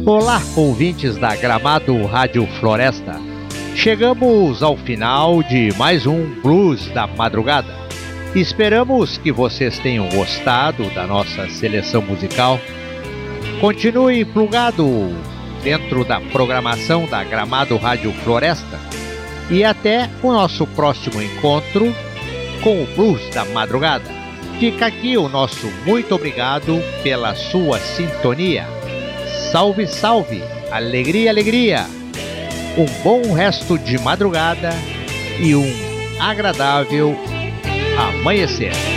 Olá, ouvintes da Gramado Rádio Floresta. Chegamos ao final de mais um Blues da Madrugada. Esperamos que vocês tenham gostado da nossa seleção musical. Continue plugado dentro da programação da Gramado Rádio Floresta e até o nosso próximo encontro com o Blues da Madrugada. Fica aqui o nosso muito obrigado pela sua sintonia. Salve, salve, alegria, alegria. Um bom resto de madrugada e um agradável amanhecer.